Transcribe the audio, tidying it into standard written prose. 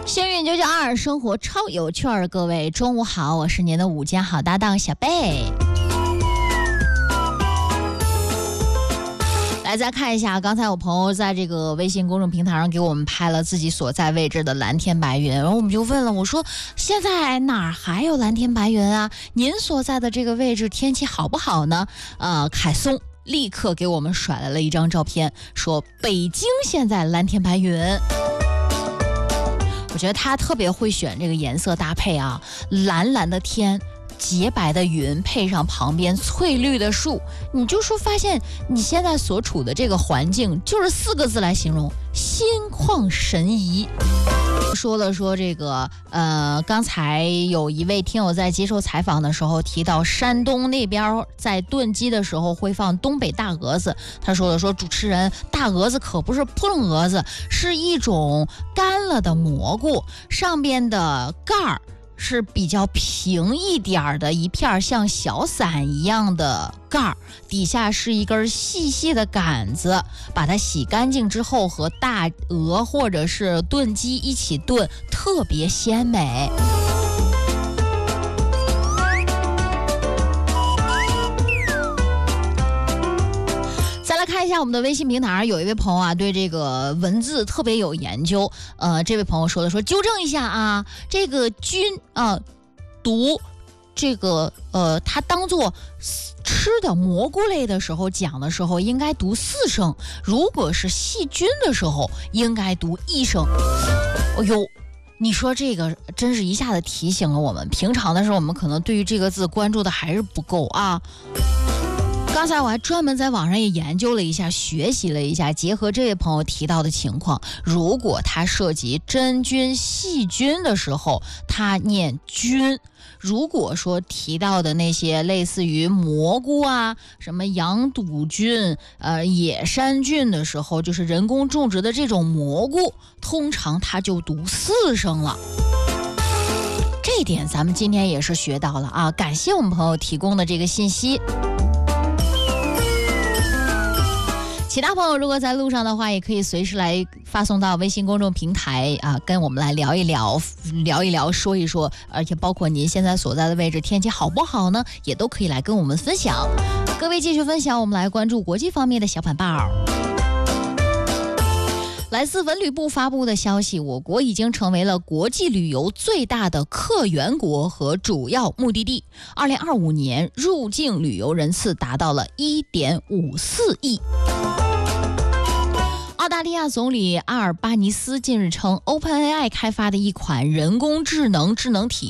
幸运992，生活超有趣儿。各位中午好，我是您的午间好搭档小贝。来，再看一下，刚才有朋友在这个微信公众平台上给我们拍了自己所在位置的蓝天白云，然后我们就问了，我说现在哪儿还有蓝天白云啊？您所在的这个位置天气好不好呢？凯松立刻给我们甩来了一张照片，说北京现在蓝天白云。我觉得他特别会选这个颜色搭配啊，蓝蓝的天，洁白的云，配上旁边翠绿的树，你就说发现你现在所处的这个环境就是4个字来形容：心旷神怡。说这个刚才有一位听友在接受采访的时候提到山东那边在炖鸡的时候会放东北大鹅子，他说主持人，大鹅子可不是扑棱蛾子，是一种干了的蘑菇，上边的盖儿是比较平一点的一片像小伞一样的盖儿，底下是一根细细的杆子，把它洗干净之后和大鹅或者是炖鸡一起炖，特别鲜美。看一下我们的微信平台，有一位朋友啊，对这个文字特别有研究。这位朋友说纠正一下啊，这个菌啊，读这个它当做吃的蘑菇类的时候讲的时候应该读4声，如果是细菌的时候应该读1声。哎呦，你说这个真是一下子提醒了我们，平常的时候我们可能对于这个字关注的还是不够啊。刚才我还专门在网上也研究了一下，学习了一下，结合这位朋友提到的情况，如果他涉及真菌细菌的时候他念菌，如果说提到的那些类似于蘑菇啊，什么羊肚菌野山菌的时候，就是人工种植的这种蘑菇，通常他就读4声了。这一点咱们今天也是学到了啊，感谢我们朋友提供的这个信息。其他朋友如果在路上的话，也可以随时来发送到微信公众平台啊，跟我们来聊一聊，说一说，而且包括您现在所在的位置天气好不好呢，也都可以来跟我们分享。各位继续分享，我们来关注国际方面的小板报。来自文旅部发布的消息，我国已经成为了国际旅游最大的客源国和主要目的地。2025年入境旅游人次达到了1.54亿。澳大利亚总理阿尔巴尼斯近日称， OpenAI 开发的一款人工智能体